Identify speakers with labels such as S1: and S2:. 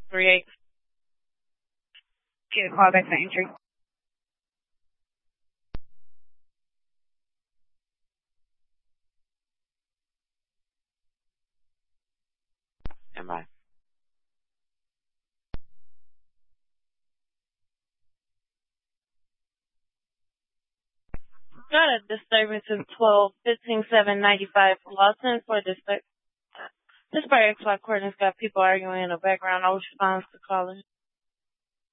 S1: 638. Get a call back to entry.
S2: Am I?
S1: Got a disturbance of 12-15-795 Lawson for this by XY coordinates got people arguing in the background. No response to calling.